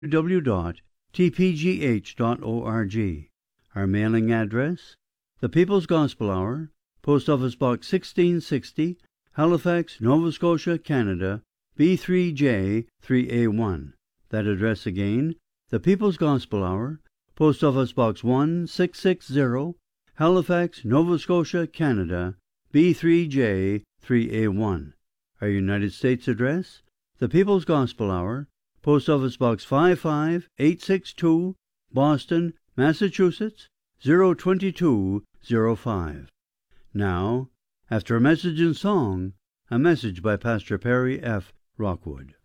www.tpgh.org. Our mailing address: The People's Gospel Hour, Post Office Box 1660, Halifax, Nova Scotia, Canada, B3J 3A1. That address again: The People's Gospel Hour, Post Office Box 1660, Halifax, Nova Scotia, Canada, B3J 3A1. Our United States address: The People's Gospel Hour, Post Office Box 55862, Boston, Massachusetts 02205. Now, after a message in song, a message by Pastor Perry F. Rockwood.